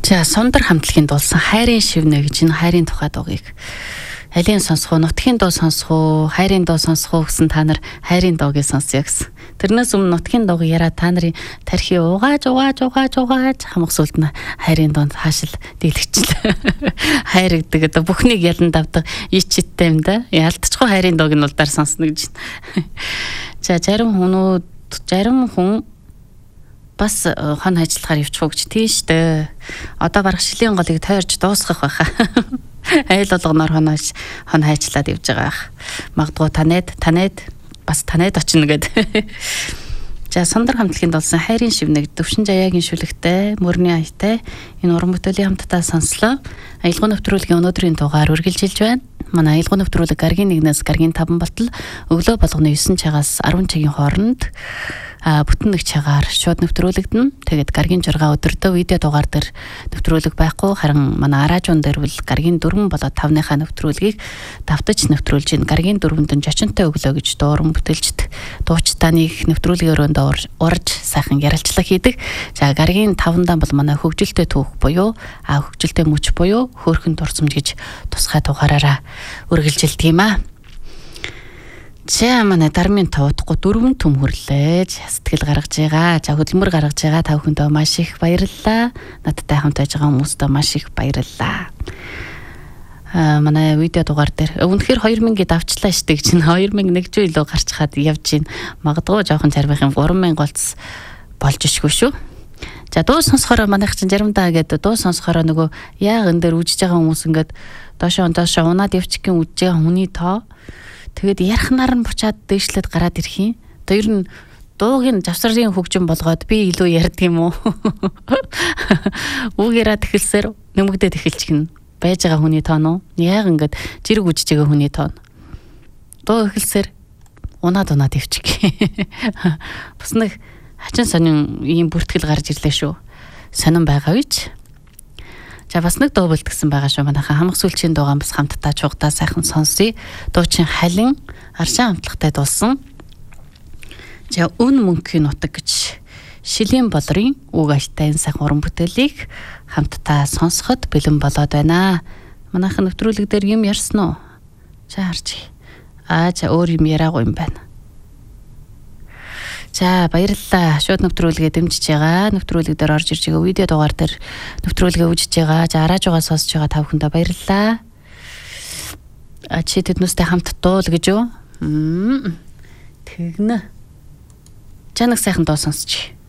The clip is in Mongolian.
За Сундар хамтлагийн дуулсан хайрын шивнэ гэж энэ хайрын тухай дуугийг алийн сонсох уу, нутгийн дуу сонсох уу, хайрын дуу сонсох уу гэсэн та нар хайрын дуугийг сонсъё гэсэн. Тэрнээс өмнө нутгийн дууг яриа та нарын тархи угааж хамах сүлд нь хайрын дуунд хаашил дийлэгчлээ. Хайр гэдэг одоо бүхнийг ялан давдаг ичиттэй юм да. Ялдчихгүй хайрын дууг нь улдаар сонсно гэж байна. За зарим хүн бас хон ажиллахаар явчих уу гэж тийштэй. Одоо барах шилийн голыг тойрж дуусгах байхаа. Айл болгоноор хон хайчлаад явж байгаа ах. Магадгүй танайд бас танайд очно гэдэг. За Сундар хамтлагийн дуулсан хайрын шивнэг Төвшин Жаяагийн шүлэгтэй мөрний аятай энэ уран бүтээлийн хамтдаа сонслоо. Аялгын нэвтрүүлгийн өнөөдрийн дугаар үргэлжилж байна. Манай аялгын нэвтрүүлэг гаргийн 1-ээс гаргийн 5 болтол өглөө болгоны 9 цагаас 10 цагийн хооронд бүтэн нэг цагаар шууд нэвтрүүлэгдэнэ. Тэгээд гаргийн 6 өдөртөө видео дугаар дээр нэвтрүүлэг байхгүй. Харин манай аражуун дээр бол гаргийн 4 болоод 5-ныхаа нэвтрүүлгийг давтаж нэвтрүүлж ин гаргийн 4-нд жочинтой өглөө гэж дууран бүтээлчд дуучтааныг нэвтрүүлгийн өрөөнд урж сайхан ярилцлага хийдэг. За гаргийн 5-даа бол манай хөгжилтэй түүх буюу хөгжилтэй мөч буюу хөөрхөн дурсамж гэж тусгай дугаараараа үргэлжилдэг юм аа. За манай дармын тавуудахгүй 4 төм хүрлээ. Сэтгэл гаргаж байгаа. За хөдөлмөр гаргаж байгаа та бүхэндээ маш их баярлалаа. Надтай хамт байж байгаа хүмүүстээ маш их баярлалаа. Манай видео дугаар дээр үнэхээр 2000-д авчлаа штэ гэж чинь 2001 жил илүү гарч хаад явж гин. Магадгүй жоохон зарвихын 3000 голц болж ишгүй шүү. За дуу сонсохороо манайх чинь заримдаа гэдэг дуу сонсохороо нөгөө яг энэ дээр үжиж байгаа хүмүүс ингээд доошоо унаад явчихын үжиж байгаа хүний тоо тэгээд ярахнаар нь бучаад дээшлээд гараад ирэх юм. Одоо ер нь дуугийн завсрын хөгжим болгоод би илүү ярьдаг юм уу? Үгээрээ тэхэлсээр нэмэгдээд эхэлчихнэ. Байж байгаа хүний тоон уу? Яг ингээд жирэг үжиж байгаа хүний тоон. Дуу эхэлсээр унаад ивчих. Бас нэг хачин сонин ийм бүртгэл гарч ирлээ шүү. Сонин байгаа үйч. За бас нэг дуу бэлтгэсэн байгаа шүү. Манайхаа хамх сүлчийн дуугаан бас хамтдаа чугтаа сайхан сонсъё. Дуучин Халин Аршин хамтлагтай дуулсан. За өн мөнхийн нутаг гэж Шилийн болрын үг аятай энэ сайхан уран бүтээлийг хамтдаа сонсоход бэлэн болоод байна. Манайхаа нэвтрүүлэг дээр юм ярьсан уу? За харж. За өөр юм яриагүй юм байна. За баярлалаа. Шууд нэвтрүүлгээ дэмжиж байгаа. Нэвтрүүлэг дээр орж ирж байгаа видео дугаар дээр нэвтрүүлгээ үзэж байгаа. За арааж байгаа сонсож байгаа та бүхэндээ баярлалаа. Чи тэднүүстэй хамт дуул гэж юу? Тэгнэ. Чанаг сайхан дуу сонсч.